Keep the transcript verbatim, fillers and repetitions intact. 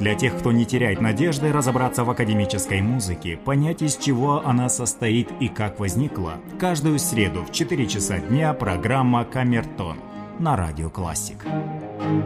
для тех, кто не теряет надежды разобраться в академической музыке, понять, из чего она состоит и как возникла. Каждую среду в четыре часа дня программа «Камертон» на Радио Классик.